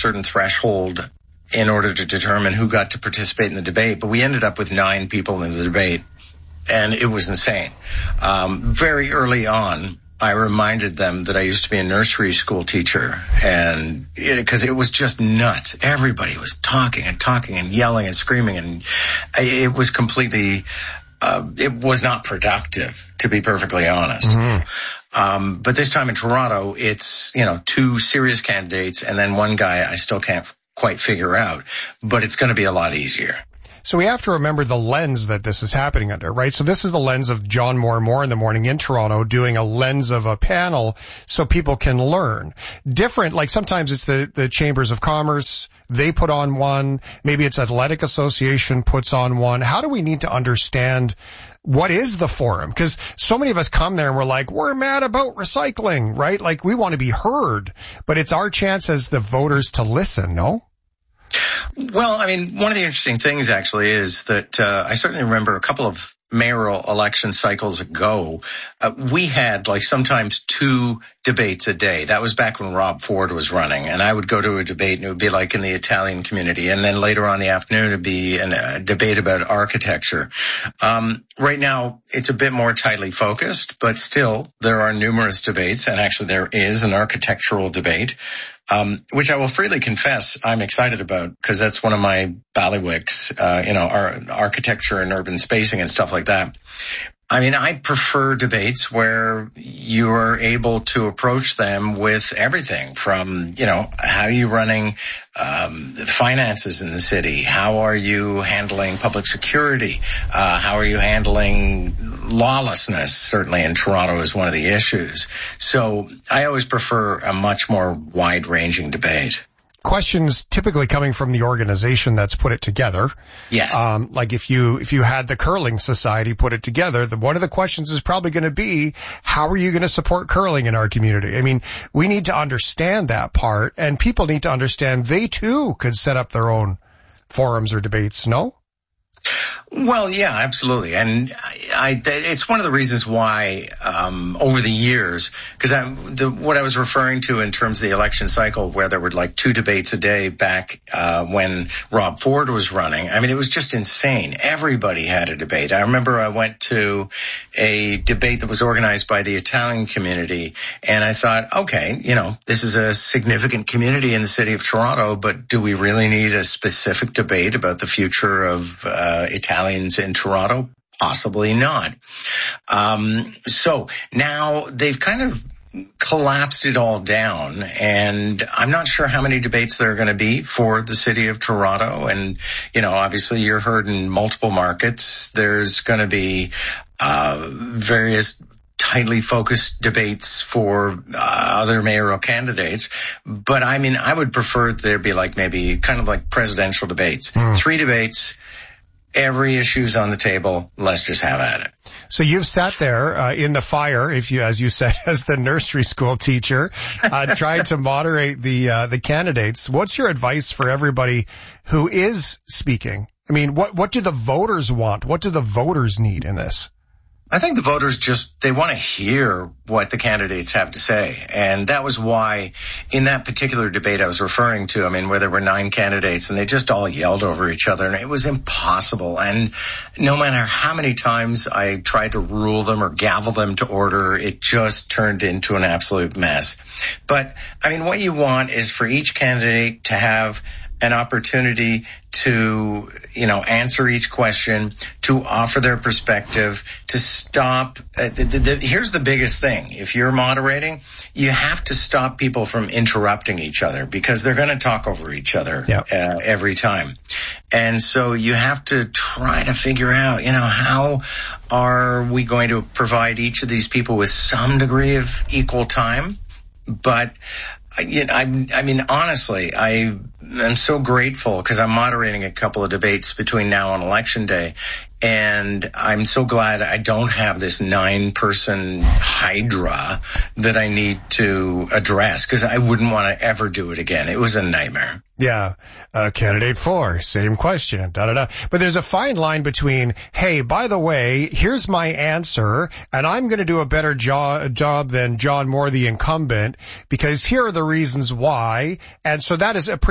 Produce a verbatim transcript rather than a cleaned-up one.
certain threshold in order to determine who got to participate in the debate. But we ended up with nine people in the debate, and it was insane. Um, very early on, I reminded them that I used to be a nursery school teacher, and because it, it was just nuts. Everybody was talking and talking and yelling and screaming, and it was completely, uh, it was not productive, to be perfectly honest. Mm-hmm. Um, but this time in Toronto, it's, you know, two serious candidates and then one guy I still can't quite figure out, but it's going to be a lot easier. So we have to remember the lens that this is happening under, right? So this is the lens of John Moore Moore in the Morning in Toronto, doing a lens of a panel so people can learn. Different, like sometimes it's the, the Chambers of Commerce, they put on one, maybe it's Athletic Association puts on one. How do we need to understand what is the forum? Because so many of us come there and we're like, we're mad about recycling, right? Like we want to be heard, but it's our chance as the voters to listen, no? Well, I mean, one of the interesting things actually is that uh, I certainly remember a couple of mayoral election cycles ago, uh, we had like sometimes two debates a day. That was back when Rob Ford was running, and I would go to a debate and it would be like in the Italian community, and then later on in the afternoon it would be an, a debate about architecture. Um, right now it's a bit more tightly focused, but still there are numerous debates, and actually there is an architectural debate. Um, which I will freely confess I'm excited about, because that's one of my bailiwicks, uh, you know, our architecture and urban spacing and stuff like that. I mean, I prefer debates where you're able to approach them with everything from, you know, how are you running um finances in the city? How are you handling public security? Uh how are you handling lawlessness? Certainly in Toronto is one of the issues. So I always prefer a much more wide-ranging debate. Questions typically coming from the organization that's put it together. Yes. Um, like if you, if you had the Curling Society put it together, the, one of the questions is probably going to be, how are you going to support curling in our community? I mean, we need to understand that part, and people need to understand they too could set up their own forums or debates, no? Well, yeah, absolutely. And I, I, it's one of the reasons why, um, over the years, because I'm the, what I was referring to in terms of the election cycle, where there were like two debates a day back, uh, when Rob Ford was running. I mean, it was just insane. Everybody had a debate. I remember I went to a debate that was organized by the Italian community, and I thought, okay, you know, this is a significant community in the city of Toronto, but do we really need a specific debate about the future of, uh, Italian Italians in Toronto? Possibly not. Um, so now they've kind of collapsed it all down, and I'm not sure how many debates there are going to be for the city of Toronto. And, you know, obviously you're heard in multiple markets. There's going to be uh various tightly focused debates for uh, other mayoral candidates. But I mean, I would prefer there be like maybe kind of like presidential debates. Mm. Three debates. Every issue's on the table. Let's just have at it. So you've sat there uh, in the fire, if you, as you said, as the nursery school teacher, uh, trying to moderate the uh, the candidates. What's your advice for everybody who is speaking? I mean, what what do the voters want? What do the voters need in this? I think the voters just, they want to hear what the candidates have to say. And that was why in that particular debate I was referring to, I mean, where there were nine candidates and they just all yelled over each other, and it was impossible. And no matter how many times I tried to rule them or gavel them to order, it just turned into an absolute mess. But I mean, what you want is for each candidate to have an opportunity to, you know, answer each question, to offer their perspective, to stop. Uh, the, the, the, here's the biggest thing. If you're moderating, you have to stop people from interrupting each other, because they're going to talk over each other yep. uh, every time. And so you have to try to figure out, you know, how are we going to provide each of these people with some degree of equal time? But You know, I, I mean, honestly, I am so grateful because I'm moderating a couple of debates between now and Election Day, and I'm so glad I don't have this nine-person hydra that I need to address, because I wouldn't want to ever do it again. It was a nightmare. Yeah. Uh, candidate four, same question, da da da. But there's a fine line between, hey, by the way, here's my answer, and I'm going to do a better jo- job than John Moore, the incumbent, because here are the reasons why. And so that is a pretty